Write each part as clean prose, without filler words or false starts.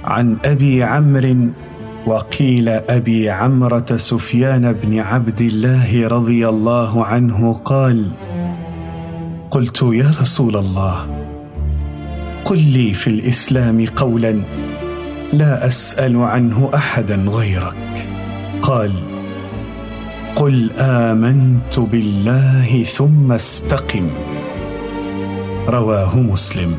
عن أبي عمرو وقيل أبي عمرة سفيان بن عبد الله رضي الله عنه قال: قلت يا رسول الله، قل لي في الإسلام قولا لا أسأل عنه أحدا غيرك. قال: قل آمنت بالله ثم استقم. رواه مسلم.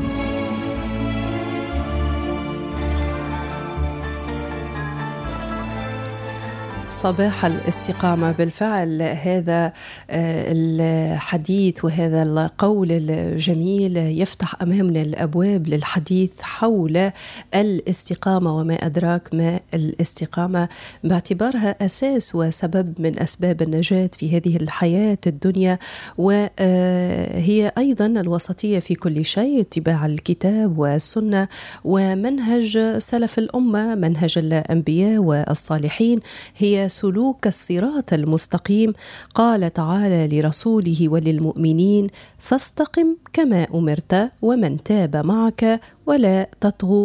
صباح الاستقامة. بالفعل هذا الحديث وهذا القول الجميل يفتح أمامنا الأبواب للحديث حول الاستقامة وما أدراك ما الاستقامة، باعتبارها أساس وسبب من أسباب النجاة في هذه الحياة الدنيا، وهي أيضا الوسطية في كل شيء، اتباع الكتاب والسنة ومنهج سلف الأمة، منهج الأنبياء والصالحين، هي سلوك الصراط المستقيم. قال تعالى لرسوله وللمؤمنين: فاستقم كما أمرت ومن تاب معك ولا تطغوا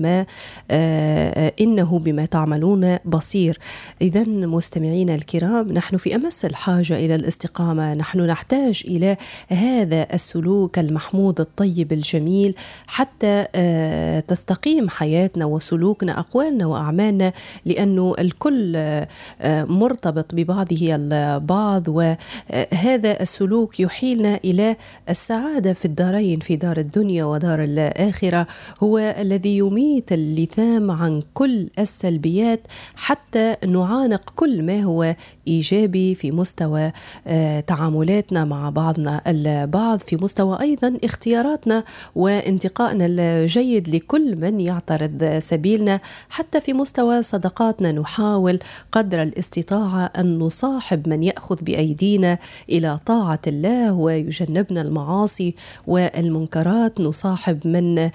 إنه بما تعملون بصير. إذن مستمعين الكرام، نحن في أمس الحاجة إلى الاستقامة، نحن نحتاج إلى هذا السلوك المحمود الطيب الجميل حتى تستقيم حياتنا وسلوكنا، أقوالنا وأعمالنا، لأنه الكل مرتبط ببعضه البعض، وهذا السلوك يحيلنا إلى السعادة في الدارين، في دار الدنيا ودار الآخرة، هو الذي يميت اللثام عن كل السلبيات حتى نعانق كل ما هو إيجابي في مستوى تعاملاتنا مع بعضنا البعض، في مستوى أيضا اختياراتنا وانتقائنا الجيد لكل من يعترض سبيلنا، حتى في مستوى صداقاتنا نحاول قدر الاستطاعة أن نصاحب من يأخذ بأيدينا إلى طاعة الله ويجنبنا المعاصي والمنكرات، نصاحب من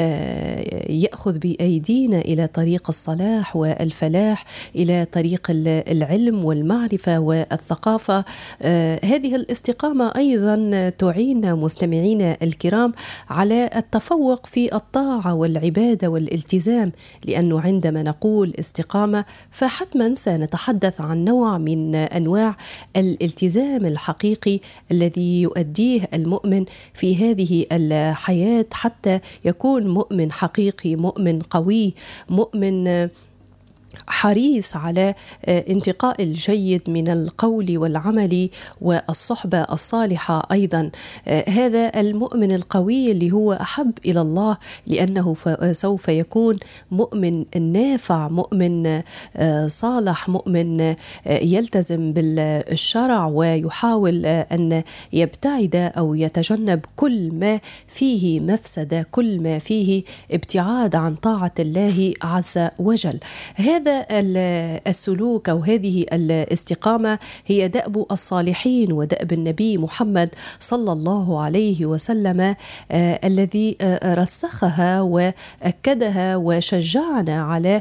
يأخذ بأيدينا إلى طريق الصلاح والفلاح، إلى طريق العلم والمعرفة والثقافة. هذه الاستقامة أيضا تعين مستمعينا الكرام على التفوق في الطاعة والعبادة والالتزام، لأنه عندما نقول استقامة فحتما سنتحدث عن نوع من أنواع الالتزام الحقيقي الذي يؤديه المؤمن في هذه الحياة حتى يكون مؤمن حقيقي، مؤمن قوي، مؤمن حريص على انتقاء الجيد من القول والعمل والصحبة الصالحة. أيضا هذا المؤمن القوي اللي هو أحب إلى الله، لأنه سوف يكون مؤمن نافع، مؤمن صالح، مؤمن يلتزم بالشرع ويحاول أن يبتعد أو يتجنب كل ما فيه مفسدة، كل ما فيه ابتعاد عن طاعة الله عز وجل. هذا السلوك أو هذه الاستقامة هي دأب الصالحين ودأب النبي محمد صلى الله عليه وسلم، الذي رسخها وأكدها وشجعنا على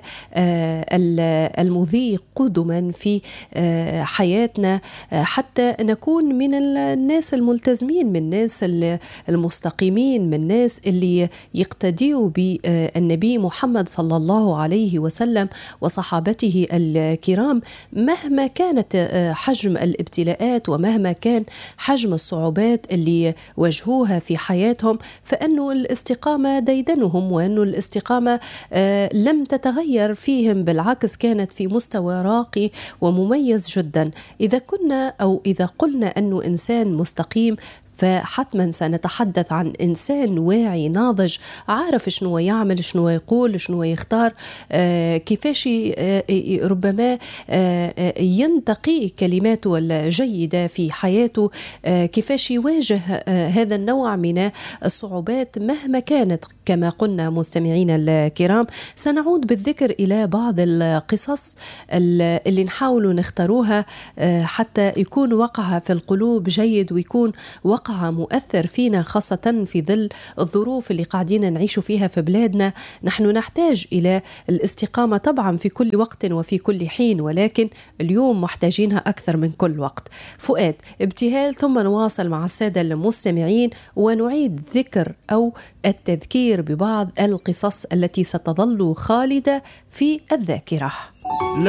المضي قدما في حياتنا حتى نكون من الناس الملتزمين، من الناس المستقيمين، من الناس اللي يقتديوا بالنبي محمد صلى الله عليه وسلم وصحابته الكرام، مهما كانت حجم الابتلاءات ومهما كان حجم الصعوبات اللي واجهوها في حياتهم، فإنه الاستقامة ديدنهم، وأنه الاستقامة لم تتغير فيهم، بالعكس كانت في مستوى راقي ومميز جدا. إذا كنا أو إذا قلنا أنه إنسان مستقيم، فحتما سنتحدث عن إنسان واعي ناضج، عارف شنو يعمل، شنو يقول، شنو يختار، كيفاش ربما ينتقي كلماته الجيدة في حياته، كيفاش يواجه هذا النوع من الصعوبات مهما كانت. كما قلنا مستمعين الكرام، سنعود بالذكر إلى بعض القصص اللي نحاول نختاروها حتى يكون وقعها في القلوب جيد، ويكون وقع مؤثر فينا، خاصة في ظل الظروف اللي قاعدين نعيش فيها في بلادنا. نحن نحتاج إلى الاستقامة طبعا في كل وقت وفي كل حين، ولكن اليوم محتاجينها أكثر من كل وقت. فؤاد، ابتهال، ثم نواصل مع السادة المستمعين ونعيد ذكر أو التذكير الجدير ببعض القصص التي ستظل خالدة في الذاكرة.